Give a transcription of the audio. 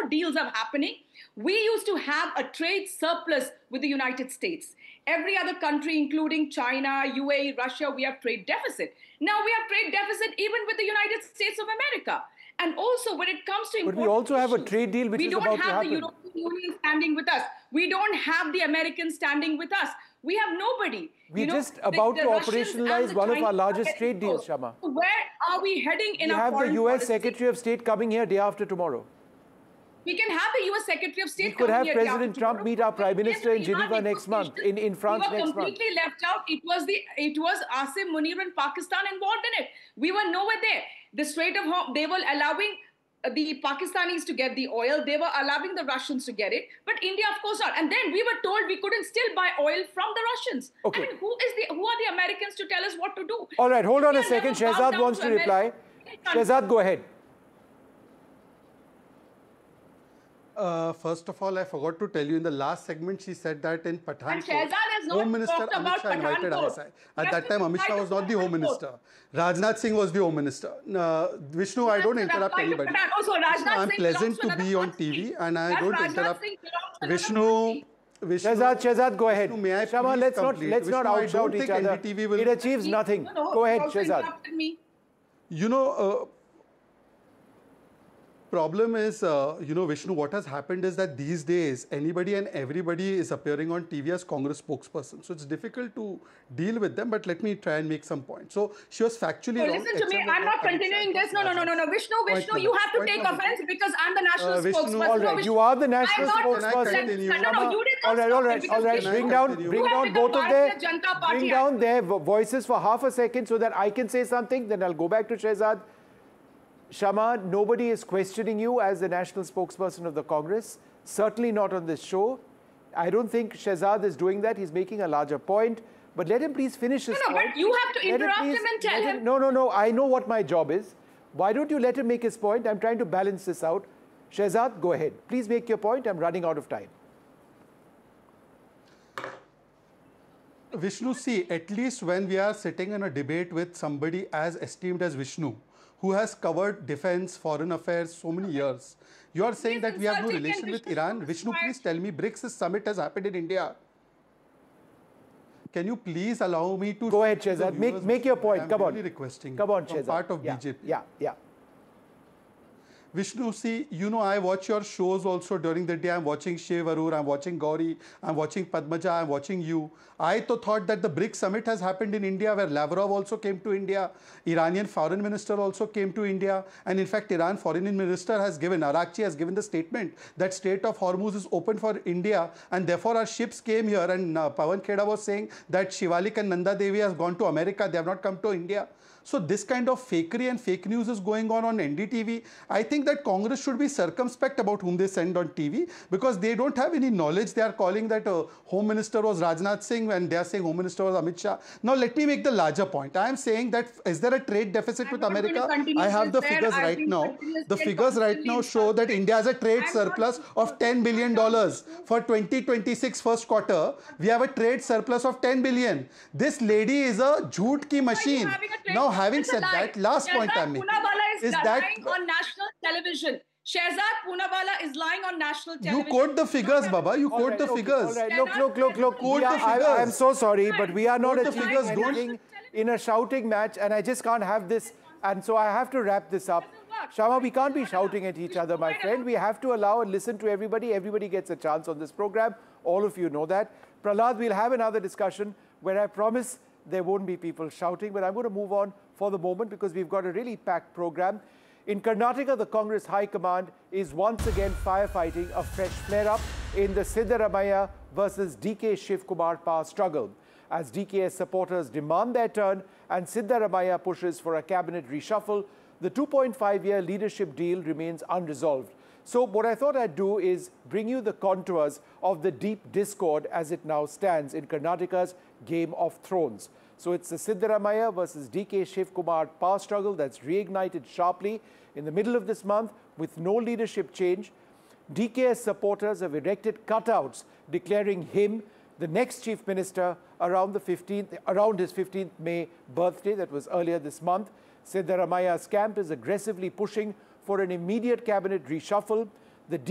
more deals are happening. We used to have a trade surplus with the United States. Every other country, including China, UAE, Russia, we have trade deficit. Now we have trade deficit even with the United States of America. And also, when it comes to but we also have a trade deal which is about to happen. We don't have the European Union standing with us. We don't have the Americans standing with us. We have nobody. We're just about to operationalize one of our largest trade deals, Shama. Where are we heading in our foreign policy? We have the US Secretary of State coming here day after tomorrow. We can have the US Secretary of State. We could have President Trump meet our Prime Minister in Geneva next month, in France next month. We were completely left out. It was Asim Munir and Pakistan involved in it. We were nowhere there. The Strait of Hormuz, they were allowing the Pakistanis to get the oil. They were allowing the Russians to get it. But India, of course, not. And then we were told we couldn't still buy oil from the Russians. Okay. I mean, who are the Americans to tell us what to do? All right, hold on a second. Shehzad wants to reply. Shehzad, go ahead. First of all, I forgot to tell you, in the last segment, she said that in Pathankot, Home Minister Amit Shah invited ISI. At that time, Amit Shah was not the Home Minister. Rajnath Singh was the Home Minister. Vishnu, I don't interrupt anybody. I'm pleasant to be on TV and I don't interrupt. Vishnu, Shehzad, go ahead. May I Shama, let's not outshout each other. It achieves nothing. Go ahead, Shehzad. You know, problem is, Vishnu, what has happened is that these days, anybody and everybody is appearing on TV as Congress spokesperson. So it's difficult to deal with them, but let me try and make some points. So she was factually wrong. Listen to me, I'm not continuing this. No. Vishnu, you have to take offense because I'm the national spokesperson. All right, you are the national spokesperson. No, you did not. All right. Bring down both of their voices for half a second so that I can say something. Then I'll go back to Shehzad. Shama, nobody is questioning you as the national spokesperson of the Congress. Certainly not on this show. I don't think Shehzad is doing that. He's making a larger point. But let him please finish his point. But you have to interrupt him and tell him. No. I know what my job is. Why don't you let him make his point? I'm trying to balance this out. Shehzad, go ahead. Please make your point. I'm running out of time. Vishnu, see, at least when we are sitting in a debate with somebody as esteemed as Vishnu, who has covered defense, foreign affairs so many years. You are saying that we have no relation with Iran. Vishnu, please tell me, BRICS summit has happened in India. Can you please allow me to... Go ahead, Shehzad. Make your point. Come on. I'm really requesting. Come on, Shehzad. Part of BJP. Yeah. Vishnu, see, I watch your shows also during the day. I'm watching Shiv Arur, I'm watching Gauri, I'm watching Padmaja, I'm watching you. I thought that the BRICS summit has happened in India, where Lavrov also came to India, Iranian foreign minister also came to India, and in fact, Iran foreign minister has given, Arakchi has given the statement that Strait of Hormuz is open for India, and therefore our ships came here, and Pawan Kheda was saying that Shivalik and Nanda Devi has gone to America, they have not come to India. So this kind of fakery and fake news is going on NDTV. I think that Congress should be circumspect about whom they send on TV, because they don't have any knowledge. They are calling that Home Minister was Rajnath Singh and they are saying Home Minister was Amit Shah. Now let me make the larger point. I am saying that is there a trade deficit with America? I have the figures right now. The figures right now show that India has a trade surplus of $10 billion. For 2026 first quarter, we have a trade surplus of 10 billion. This lady is a jhoot ki machine. Now, having said that, last point I make is that lying on national television. Shehzad Poonawalla is lying on national television. You quote the figures, Baba. You quote the figures. All right. Look. Quote the figures. I'm so sorry, but we are not achieving anything in a shouting match, and I just can't have this. And so I have to wrap this up. Shama, we can't be shouting at each other, my friend. We have to allow and listen to everybody. Everybody gets a chance on this program. All of you know that. Prahlad, we'll have another discussion where I promise there won't be people shouting, but I'm going to move on for the moment because we've got a really packed program. In Karnataka, the Congress High Command is once again firefighting a fresh flare-up in the Siddaramaiah versus DK Shiv Kumar power struggle, as DK's supporters demand their turn and Siddaramaiah pushes for a cabinet reshuffle. The 2.5-year leadership deal remains unresolved. So what I thought I'd do is bring you the contours of the deep discord as it now stands in Karnataka's Game of Thrones. So it's the Siddaramaiah versus DK Shiv Kumar power struggle that's reignited sharply in the middle of this month with no leadership change. DK's supporters have erected cutouts declaring him the next chief minister around his 15th May birthday, that was earlier this month. Siddaramaiah's camp is aggressively pushing for an immediate cabinet reshuffle.